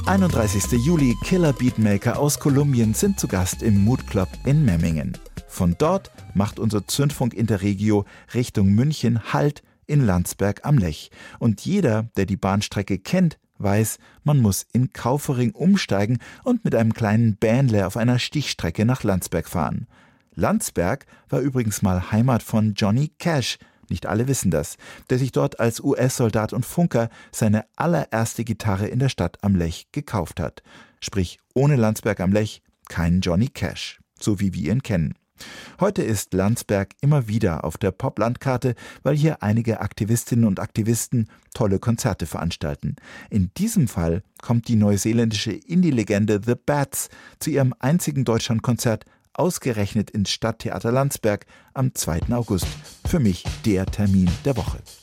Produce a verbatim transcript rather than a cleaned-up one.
einunddreißigster Juli, Killer Beatmaker aus Kolumbien sind zu Gast im Mood Club in Memmingen. Von dort macht unser Zündfunk Interregio Richtung München Halt in Landsberg am Lech. Und jeder, der die Bahnstrecke kennt, weiß, man muss in Kaufering umsteigen und mit einem kleinen Bähnle auf einer Stichstrecke nach Landsberg fahren. Landsberg war übrigens mal Heimat von Johnny Cash, nicht alle wissen das, der sich dort als U S-Soldat und Funker seine allererste Gitarre in der Stadt am Lech gekauft hat. Sprich, ohne Landsberg am Lech kein Johnny Cash, so wie wir ihn kennen. Heute ist Landsberg immer wieder auf der Pop-Landkarte, weil hier einige Aktivistinnen und Aktivisten tolle Konzerte veranstalten. In diesem Fall kommt die neuseeländische Indie-Legende The Bats zu ihrem einzigen Deutschlandkonzert ausgerechnet ins Stadttheater Landsberg am zweiten August. Für mich der Termin der Woche.